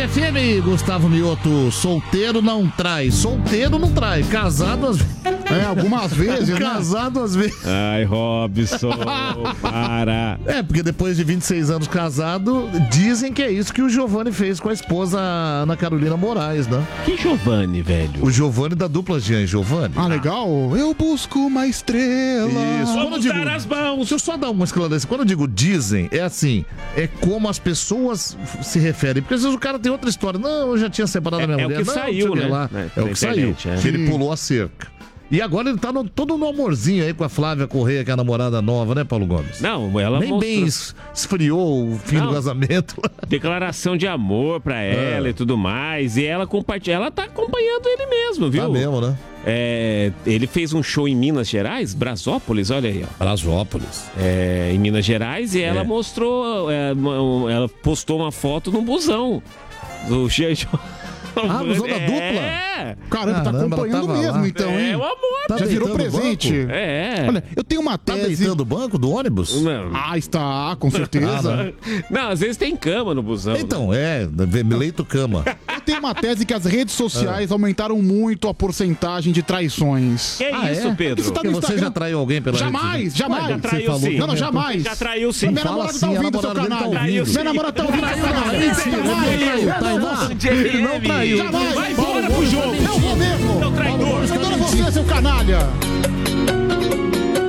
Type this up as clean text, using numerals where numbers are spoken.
Band FM, Gustavo Mioto, solteiro não trai, casado às vezes. Algumas vezes, né? Casado às vezes. Ai, Robson, para. Porque depois de 26 anos casado, dizem que é isso que o Giovanni fez com a esposa Ana Carolina Moraes, né? Que Giovanni, velho? O Giovanni da dupla Jean e Giovanni. Legal. Eu busco uma estrela. Isso. Vamos dar as mãos. Deixa eu só dar uma esclarecida. Quando eu digo dizem, é assim, é como as pessoas se referem. Porque às vezes o cara tem outra história. Não, eu já tinha separado a minha mulher. É o que saiu, né? Lá. É o que saiu. Que ele pulou a cerca. E agora ele tá todo no amorzinho aí com a Flávia Correia, que é a namorada nova, né, Paulo Gomes? Não, ela nem mostrou... bem esfriou o fim do casamento. Declaração de amor pra ela e tudo mais. E ela tá acompanhando ele mesmo, viu? Tá mesmo, né? Ele fez um show em Minas Gerais, Brasópolis, olha aí, ó. Brasópolis. Em Minas Gerais, e ela mostrou, ela postou uma foto no busão do Xexo. Busão da dupla? Caramba, tá acompanhando mesmo, lá. então, hein? O amor. Já virou presente. Olha, eu tenho uma tese. Tá deitando o banco do ônibus? Não. Está, com certeza. Não, às vezes tem cama no busão. Então, leito cama. Eu tenho uma tese que as redes sociais aumentaram muito a porcentagem de traições. Que isso, Pedro? Isso tá Porque você já traiu alguém pela Jamais. Já traiu sim. Não, jamais. Já traiu sim. Minha namorada tá ouvindo seu canal. Minha namorada tá ouvindo seu canal. Ele não traiu. Jamais. Vai embora pro jogo. Eu vou mesmo. Seu traidor. Eu adoro você, seu canalha.